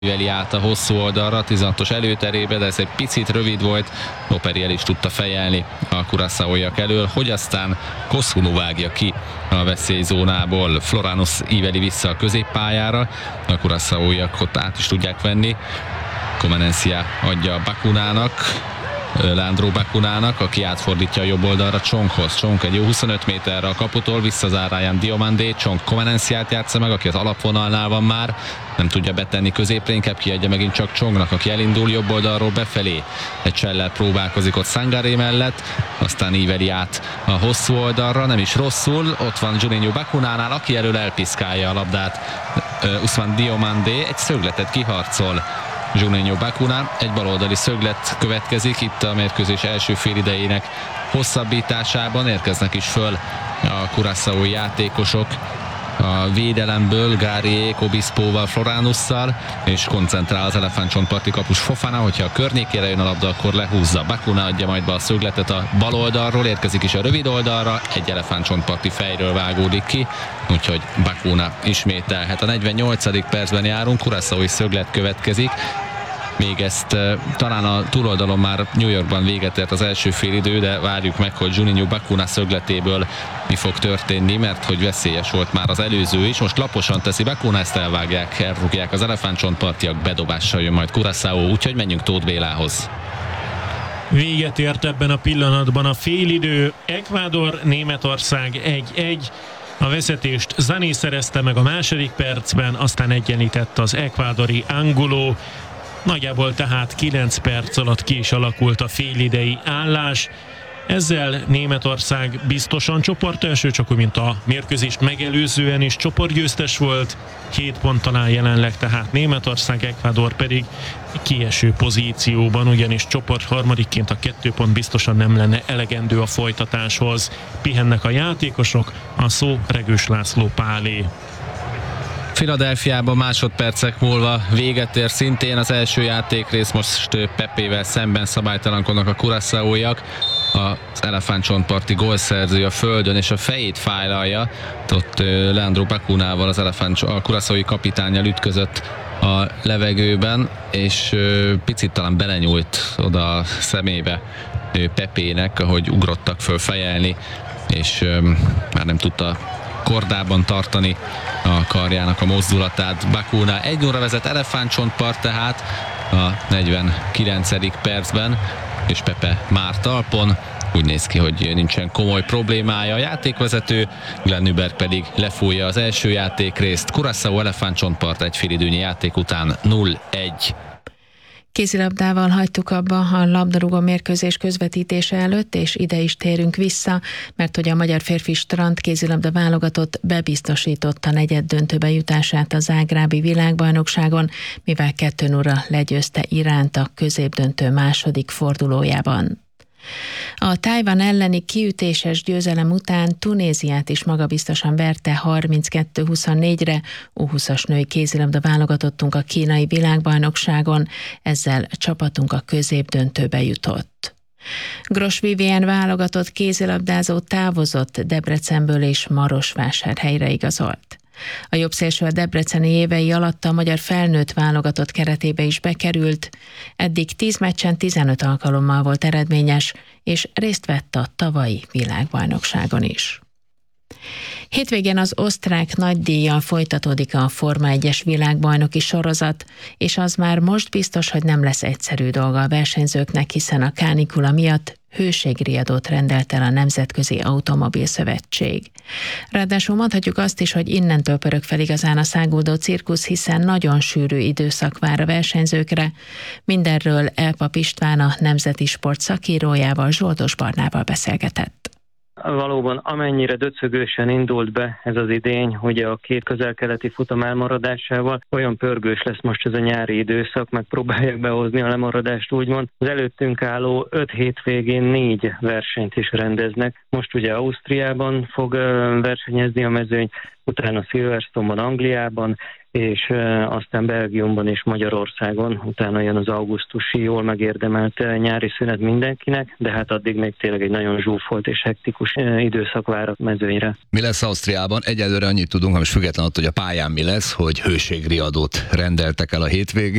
Iveli át a hosszú oldalra, 16-os előterébe, de ez egy picit rövid volt, Loperi el is tudta fejelni a Curaçaóiak elől, hogy aztán Koszunu vágja ki a veszélyzónából. Floranus íveli vissza a középpályára, a Curaçaóiak ott át is tudják venni. Comenencia adja Bakunának, Leandro Bakunának, aki átfordítja a jobb oldalra Csonghoz. Csong egy jó 25 méterre a kaputól, visszazár Ryan Diomandé, Csong Comenenciát játsza meg, aki az alapvonalnál van már, nem tudja betenni középre, inkább kiadja megint csak Csongnak, aki elindul jobb oldalról befelé. Egy csellel próbálkozik ott Sangaré mellett, aztán íveli át a hosszú oldalra, nem is rosszul, ott van Juninho Bakunánál, aki elől elpiszkálja a labdát. Ousmane Diomandé egy szögletet kiharcol. Juninho Bakuna, egy baloldali szöglet következik itt a mérkőzés első félidejének hosszabbításában, érkeznek is föl a curaçaói játékosok a védelemből, Gárié, Obispóval, Floranusszal, és koncentrál az elefántcsontparti kapus Fofana, hogyha a környékére jön a labda, akkor lehúzza. Bakuna adja majd be a szögletet a bal oldalról, érkezik is a rövid oldalra, egy elefántcsontparti fejről vágódik ki, úgyhogy Bakuna ismételhet. A 48. percben járunk, curaçaói szöglet következik. Még ezt talán a túloldalon már New Yorkban véget ért az első félidő, de várjuk meg, hogy Juninho Bakuna szögletéből mi fog történni, mert hogy veszélyes volt már az előző is. Most laposan teszi Bakuna, ezt elvágják, elrúgják az elefántcsontpartiak, bedobással jön majd Curaçao, úgyhogy menjünk Tóth Bélához. Véget ért ebben a pillanatban a félidő. Ekvádor, Németország 1-1. A vezetést Zané szerezte meg a második percben, aztán egyenlített az ekvádori Angulo. Nagyjából tehát 9 perc alatt ki is alakult a félidei állás. Ezzel Németország biztosan csoportelső, csak úgy, mint a mérkőzést megelőzően is csoportgyőztes volt. 7 ponttal áll jelenleg tehát Németország, Ekvádor pedig kieső pozícióban, ugyanis csoport harmadikként a 2 pont biztosan nem lenne elegendő a folytatáshoz. Pihennek a játékosok, a szó Regős László Pálé. Philadelphiában másodpercek múlva véget ér szintén az első játékrész, most Pepével szemben szabálytalankodnak a curaçaóiak. Az elefántcsontparti gólszerző a földön és a fejét fájlalja. Ott Leandro Bakunával a curaçaói kapitánnyal ütközött a levegőben, és picit talán belenyúlt oda a szemébe Pepének, ahogy ugrottak föl fejelni, és már nem tudta kordában tartani a karjának a mozdulatát. Bakuna 1-0-ra vezet elefántcsontpart tehát a 49. percben, és Pepe már talpon. Úgy néz ki, hogy nincsen komoly problémája. A játékvezető Glenn Nüberg pedig lefújja az első játékrészt. Curaçao elefántcsontpart egy félidőnyi játék után 0-1. Kézilabdával hagytuk abba a labdarúgó mérkőzés közvetítése előtt, és ide is térünk vissza, mert hogy a magyar férfi strand kézilabda válogatott bebiztosította negyeddöntőbe jutását a zágrábi világbajnokságon, mivel 2-0-ra legyőzte Iránt a középdöntő második fordulójában. A Tajvan elleni kiütéses győzelem után Tunéziát is magabiztosan verte 32-24-re, U20-as női kézilabda válogatottunk a kínai világbajnokságon, ezzel csapatunk a középdöntőbe jutott. Gros Vivien válogatott kézilabdázó távozott Debrecenből és Marosvásárhelyre igazolt. A jobbszélső a debreceni évei alatt a magyar felnőtt válogatott keretébe is bekerült, eddig 10 meccsen 15 alkalommal volt eredményes, és részt vett a tavalyi világbajnokságon is. Hétvégén az osztrák nagydíjjal folytatódik a Forma 1-es világbajnoki sorozat, és az már most biztos, hogy nem lesz egyszerű dolga a versenyzőknek, hiszen a kánikula miatt hőségriadót rendelt el a Nemzetközi Automobil Szövetség. Ráadásul mondhatjuk azt is, hogy innentől pörög fel igazán a száguldó cirkusz, hiszen nagyon sűrű időszak vár a versenyzőkre. Mindenről Elpap István, a Nemzeti Sport szakírójával, Zsoldos Barnával beszélgetett. Valóban amennyire döcögősen indult be ez az idény, ugye a 2 közel-keleti futam elmaradásával, olyan pörgős lesz most ez a nyári időszak, meg próbálják behozni a lemaradást úgymond. Az előttünk álló 5 hétvégén 4 versenyt is rendeznek. Most ugye Ausztriában fog versenyezni a mezőny, utána Silverstone-ban, Angliában, és aztán Belgiumban és Magyarországon, utána jön az augusztusi, jól megérdemelt nyári szünet mindenkinek, de hát addig még tényleg egy nagyon zsúfolt és hektikus időszak vár a mezőnyre. Mi lesz Ausztriában? Egyelőre annyit tudunk, ha most független attól, hogy a pályán mi lesz, hogy hőségriadót rendeltek el a hétvégén.